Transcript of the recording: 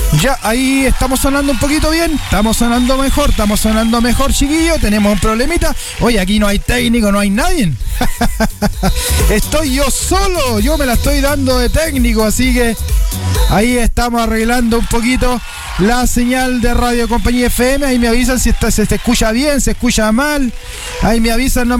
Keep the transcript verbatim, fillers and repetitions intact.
Ya, ahí estamos sonando un poquito bien. Estamos sonando mejor, estamos sonando mejor, chiquillos. Tenemos un problemita. Oye, aquí no hay técnico, no hay nadie. Estoy yo solo. Yo me la estoy dando de técnico, así que ahí estamos arreglando un poquito la señal de Radio Compañía F M. Ahí me avisan si está, se, se escucha bien, se escucha mal. Ahí me avisan, no